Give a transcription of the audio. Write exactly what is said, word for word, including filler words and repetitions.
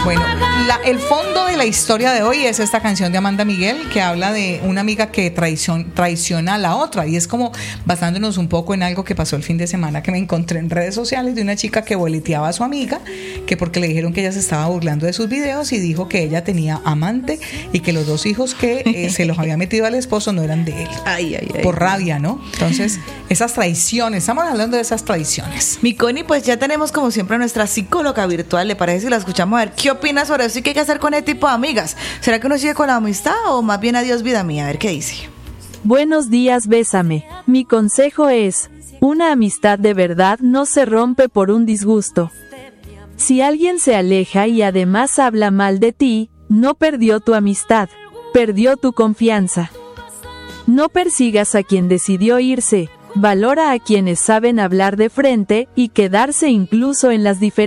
Bueno, la, el fondo de la historia de hoy es esta canción de Amanda Miguel que habla de una amiga que traicion, traiciona a la otra, y es como basándonos un poco en algo que pasó el fin de semana que me encontré en redes sociales de una chica que boleteaba a su amiga que porque le dijeron que ella se estaba burlando de sus videos y dijo que ella tenía amante y que los dos hijos que eh, se los había metido al esposo no eran de él. Ay, ay, ay. Por rabia, ¿no? Entonces, esas traiciones, estamos hablando de esas traiciones. Mi Connie, pues ya tenemos como siempre a nuestra psicóloga virtual. ¿Le parece si la escuchamos? A ver, ¿qué opina sobre eso y qué hay que hacer con este tipo de amigas? ¿Será que uno sigue con la amistad o más bien adiós vida mía? A ver qué dice. Buenos días, Bésame. Mi consejo es, una amistad de verdad no se rompe por un disgusto. Si alguien se aleja y además habla mal de ti, no perdió tu amistad, perdió tu confianza. No persigas a quien decidió irse, valora a quienes saben hablar de frente y quedarse incluso en las diferencias.